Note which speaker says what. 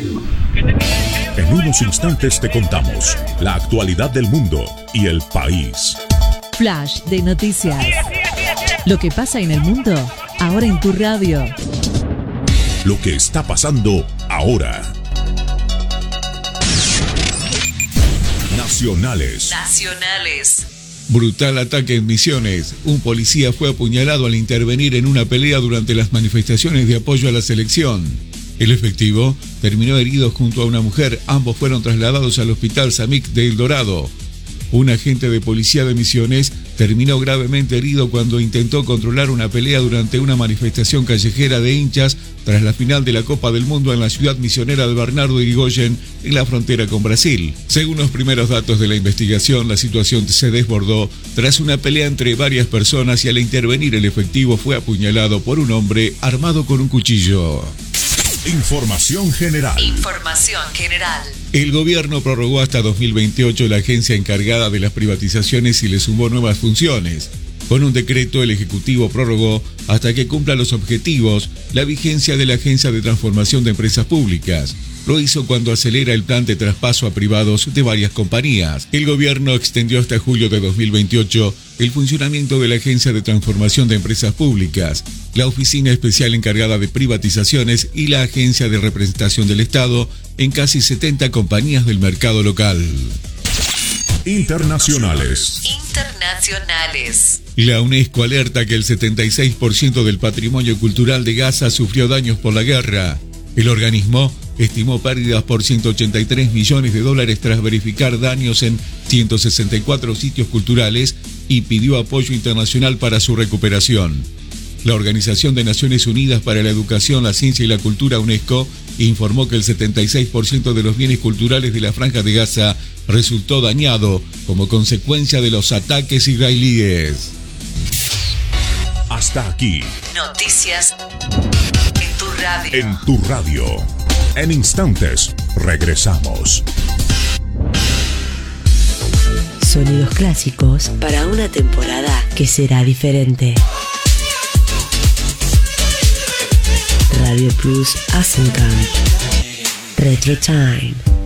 Speaker 1: En unos instantes te contamos la actualidad del mundo y el país.
Speaker 2: Flash de noticias. Lo que pasa en el mundo, ahora en tu radio.
Speaker 1: Lo que está pasando ahora. Nacionales.
Speaker 3: Brutal ataque en Misiones. Un policía fue apuñalado al intervenir en una pelea durante las manifestaciones de apoyo a la selección. El efectivo terminó herido junto a una mujer. Ambos fueron trasladados al hospital Samic de El Dorado. Un agente de policía de Misiones terminó gravemente herido cuando intentó controlar una pelea durante una manifestación callejera de hinchas tras la final de la Copa del Mundo en la ciudad misionera de Bernardo Irigoyen, en la frontera con Brasil. Según los primeros datos de la investigación, la situación se desbordó tras una pelea entre varias personas y al intervenir el efectivo fue apuñalado por un hombre armado con un cuchillo.
Speaker 1: Información general.
Speaker 3: El gobierno prorrogó hasta 2028 la agencia encargada de las privatizaciones y le sumó nuevas funciones. Con un decreto, el Ejecutivo prorrogó hasta que cumpla los objetivos la vigencia de la Agencia de Transformación de Empresas Públicas. Lo hizo cuando acelera el plan de traspaso a privados de varias compañías. El gobierno extendió hasta julio de 2028 el funcionamiento de la Agencia de Transformación de Empresas Públicas, la Oficina Especial encargada de privatizaciones y la Agencia de Representación del Estado en casi 70 compañías del mercado local.
Speaker 1: Internacionales.
Speaker 3: La UNESCO alerta que el 76% del patrimonio cultural de Gaza sufrió daños por la guerra. El organismo estimó pérdidas por $183 millones tras verificar daños en 164 sitios culturales y pidió apoyo internacional para su recuperación. La Organización de Naciones Unidas para la Educación, la Ciencia y la Cultura, UNESCO, informó que el 76% de los bienes culturales de la Franja de Gaza resultó dañado como consecuencia de los ataques israelíes.
Speaker 1: Hasta aquí.
Speaker 2: Noticias en tu radio.
Speaker 1: En tu radio. En instantes, regresamos.
Speaker 4: Sonidos clásicos para una temporada que será diferente. Radio Plus Asenkamp. Retro Time.